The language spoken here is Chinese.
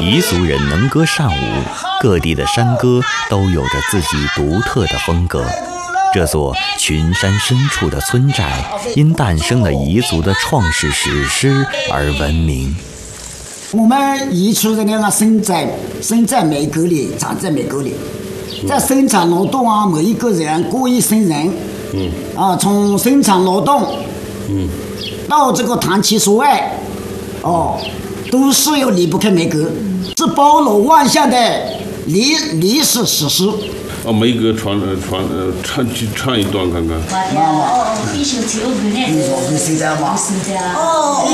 彝族人能歌善舞，各地的山歌都有着自己独特的风格。这座群山深处的村寨，因诞生了彝族的创世史诗而闻名。 我们彝族人呢，生在美国里，长在美国里，在生产劳动啊，每一个人过一生人，从生产劳动，到这个谈情说爱，都是要离不开美国，是包罗万象的历史史诗。 梅哥唱一段看看。 你说会谁在吗？